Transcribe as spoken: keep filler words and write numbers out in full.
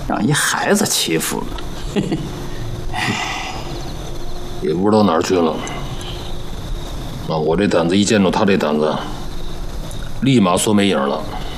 让一孩子欺负了。 也不知道哪儿去了。啊，我这胆子一见着他这胆子，立马缩没影了。